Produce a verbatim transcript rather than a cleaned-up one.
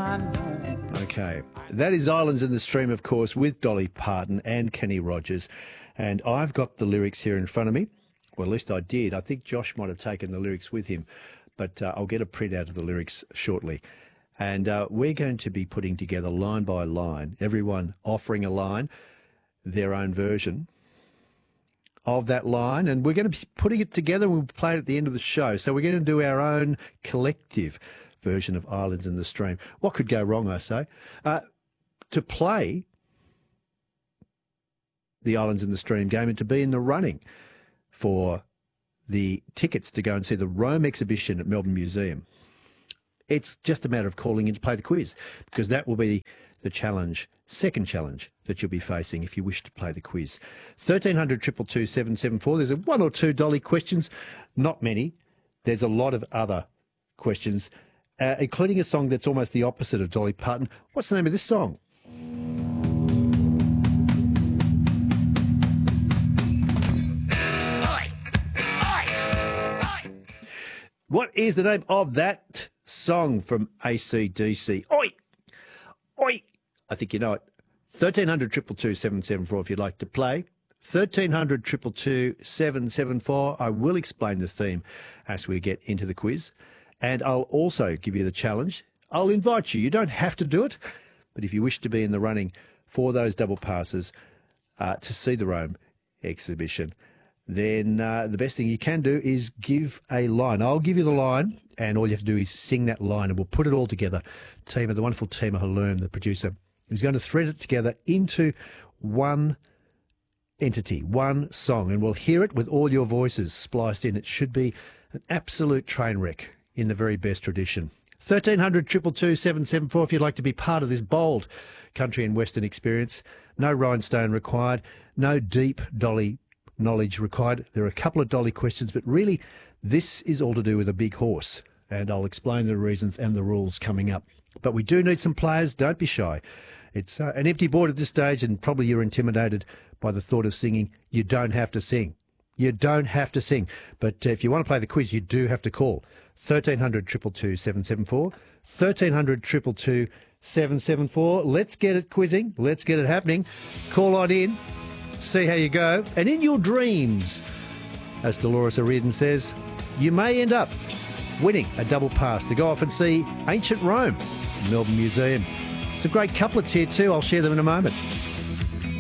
Okay, that is Islands in the Stream, of course, with Dolly Parton and Kenny Rogers. And I've got the lyrics here in front of me. Well, at least I did. I think Josh might have taken the lyrics with him, but uh, I'll get a print out of the lyrics shortly. And uh, we're going to be putting together line by line, everyone offering a line, their own version of that line, and we're going to be putting it together and we'll play it at the end of the show. So we're going to do our own collective version of Islands in the Stream. What could go wrong, I say? Uh, to play the Islands in the Stream game and to be in the running for the tickets to go and see the Rome exhibition at Melbourne Museum. It's just a matter of calling in to play the quiz, because that will be the challenge, second challenge that you'll be facing if you wish to play the quiz. thirteen hundred, two two two, seven seven four. There's a one or two Dolly questions, not many. There's a lot of other questions, uh, including a song that's almost the opposite of Dolly Parton. What's the name of this song? What is the name of that song from A C D C? Oi! Oi! I think you know it. thirteen hundred, two two two, seven seven four if you'd like to play. thirteen hundred, two two two, seven seven four. I will explain the theme as we get into the quiz. And I'll also give you the challenge. I'll invite you. You don't have to do it. But if you wish to be in the running for those double passes uh, to see the Rome exhibition, then uh, the best thing you can do is give a line. I'll give you the line, and all you have to do is sing that line, and we'll put it all together. Team, the wonderful Tima Halloum, the producer, is going to thread it together into one entity, one song, and we'll hear it with all your voices spliced in. It should be an absolute train wreck in the very best tradition. thirteen hundred, two two two, seven seven four if you'd like to be part of this bold country and western experience. No rhinestone required, no deep Dolly knowledge required. There are a couple of Dolly questions, but really this is all to do with a big horse, and I'll explain the reasons and the rules coming up. But we do need some players. Don't be shy. It's uh, an empty board at this stage, and probably you're intimidated by the thought of singing. You don't have to sing. You don't have to sing. But uh, if you want to play the quiz, you do have to call thirteen hundred, two two two, seven seven four, thirteen hundred, two two two, seven seven four. Let's get it quizzing. Let's get it happening. Call on in. See how you go. And in your dreams, as Dolores O'Riordan says, you may end up winning a double pass to go off and see ancient Rome, Melbourne Museum. Some great couplets here too. I'll share them in a moment.